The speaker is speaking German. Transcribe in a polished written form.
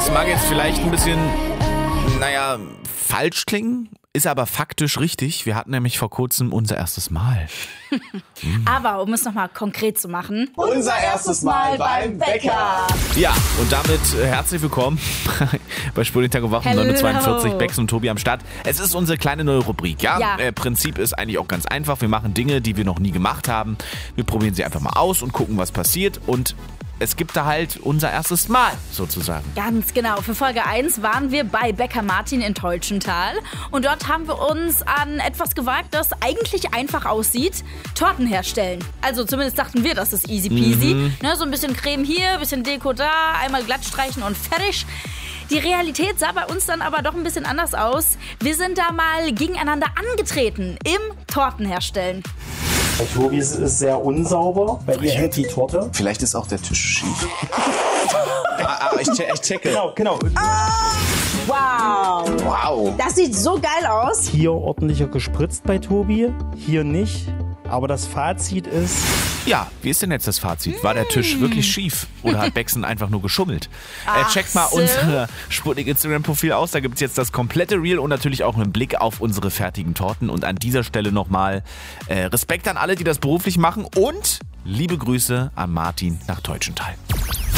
Das mag jetzt vielleicht ein bisschen, falsch klingen, ist aber faktisch richtig. Wir hatten nämlich vor kurzem unser erstes Mal. Aber um es nochmal konkret zu machen. Unser erstes Mal beim Bäcker. Ja, und damit herzlich willkommen bei Spurlitag und Wochen 9.42 Uhr, Bex und Tobi am Start. Es ist unsere kleine neue Rubrik, ja? Prinzip ist eigentlich auch ganz einfach. Wir machen Dinge, die wir noch nie gemacht haben. Wir probieren sie einfach mal aus und gucken, was passiert. Und es gibt da halt unser erstes Mal, sozusagen. Ganz genau. Für Folge 1 waren wir bei Bäcker Martin in Teutschenthal. Und dort haben wir uns an etwas gewagt, das eigentlich einfach aussieht. Torten herstellen. Also zumindest dachten wir, das ist easy peasy. Ne, so ein bisschen Creme hier, ein bisschen Deko da, einmal glatt streichen und fertig. Die Realität sah bei uns dann aber doch ein bisschen anders aus. Wir sind da mal gegeneinander angetreten im Tortenherstellen. Bei Tobi ist es sehr unsauber, bei ihr hängt die Torte. Vielleicht ist auch der Tisch schief. Ich checke. Genau. Wow. Das sieht so geil aus. Hier ordentlicher gespritzt bei Tobi, hier nicht. Aber das Fazit ist... Ja, wie ist denn jetzt das Fazit? War der Tisch wirklich schief oder hat Bexen einfach nur geschummelt? Checkt mal unser Sputnik Instagram-Profil aus, da gibt es jetzt das komplette Reel und natürlich auch einen Blick auf unsere fertigen Torten. Und an dieser Stelle nochmal Respekt an alle, die das beruflich machen und liebe Grüße an Martin nach Teutschenthal.